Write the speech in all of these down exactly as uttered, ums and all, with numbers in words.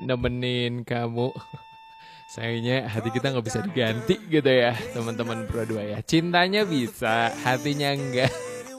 nemenin kamu. Sayangnya hati kita nggak bisa diganti gitu ya teman-teman Pro dua ya. Cintanya bisa, hatinya enggak.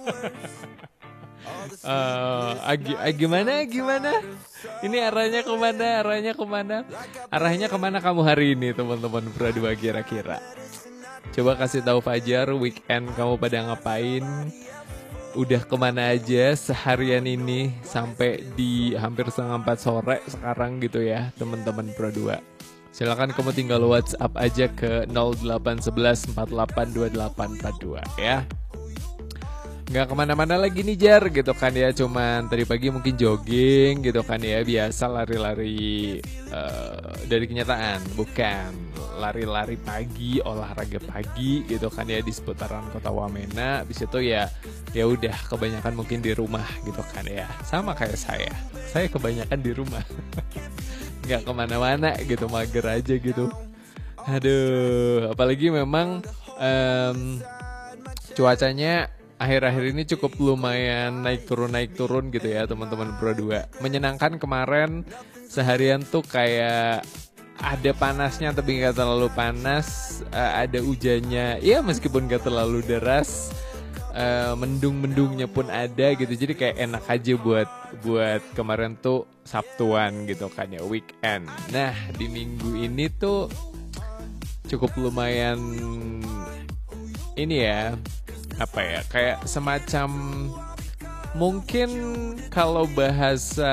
Uh, ag ag gimana gimana? Ini arahnya kemana? Arahnya kemana? Arahnya kemana kamu hari ini teman-teman Pro dua kira-kira? Coba kasih tahu Fajar, weekend kamu pada ngapain? Udah kemana aja seharian ini sampai di hampir setengah empat sore sekarang gitu ya teman-teman Pro dua. Silakan kamu tinggal WhatsApp aja ke nol delapan satu satu empat delapan dua delapan empat dua ya. Nggak kemana-mana lagi nih Jar gitu kan ya, cuman tadi pagi mungkin jogging gitu kan ya, biasa lari-lari uh, dari kenyataan, bukan lari-lari pagi, olahraga pagi gitu kan ya di seputaran kota Wamena. Habis itu ya ya udah kebanyakan mungkin di rumah gitu kan ya, sama kayak saya saya kebanyakan di rumah. Nggak kemana-mana gitu, mager aja gitu. Aduh, apalagi memang um, cuacanya akhir-akhir ini cukup lumayan naik turun naik turun gitu ya teman-teman Pro dua. Menyenangkan kemarin seharian tuh kayak ada panasnya tapi nggak terlalu panas, uh, ada hujannya, ya meskipun nggak terlalu deras, uh, mendung-mendungnya pun ada gitu. Jadi kayak enak aja buat buat kemarin tuh Sabtuan gitu kan ya, weekend. Nah di minggu ini tuh cukup lumayan ini ya, apa ya, kayak semacam mungkin kalau bahasa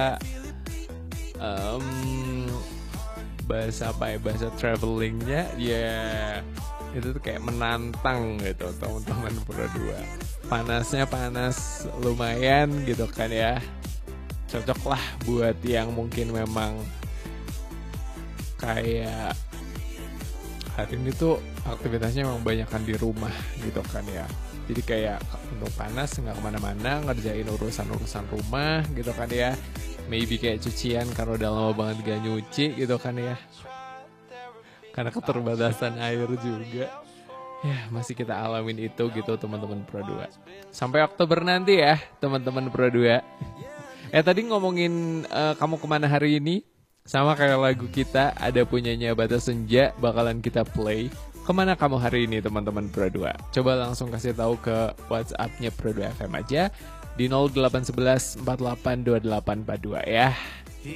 um, bahasa apa ya, bahasa travelingnya ya itu tuh kayak menantang gitu teman-teman Pro dua. Panasnya panas lumayan gitu kan ya, cocok lah buat yang mungkin memang kayak hari ini tuh aktivitasnya memang banyakan di rumah gitu kan ya. Jadi kayak untuk panas nggak kemana-mana, ngerjain urusan-urusan rumah gitu kan ya. Maybe kayak cucian karena udah lama banget gak nyuci gitu kan ya. Karena keterbatasan air juga. Ya masih kita alamin itu gitu teman-teman Pro dua. Sampai Oktober nanti ya teman-teman Pro dua. Eh tadi ngomongin uh, kamu kemana hari ini? Sama kayak lagu kita, ada punyanya Bata Senja, bakalan kita play. Kemana kamu hari ini teman-teman Pro dua? Coba langsung kasih tahu ke WhatsApp-nya Pro dua F M aja di nol delapan satu satu empat delapan dua delapan empat dua ya.